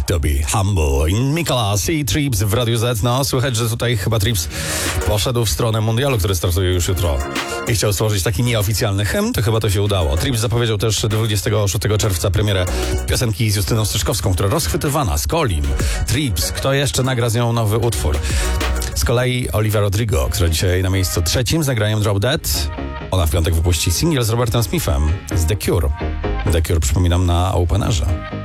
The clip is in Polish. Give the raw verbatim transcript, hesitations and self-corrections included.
To be humble. In Mikolas i Trips w Radiu Z. No, słychać, że tutaj chyba Trips poszedł w stronę mundialu, który startuje już jutro i chciał stworzyć taki nieoficjalny hymn, to chyba to się udało. Trips zapowiedział też dwudziestego szóstego czerwca premierę piosenki z Justyną Styczkowską, która rozchwytywana z Kolim. Trips, kto jeszcze nagra z nią nowy utwór? Z kolei Olivia Rodrigo, która dzisiaj na miejscu trzecim z nagraniem Drop Dead. Ona w piątek wypuści singiel z Robertem Smithem z The Cure. The Cure, przypominam, na Openerze.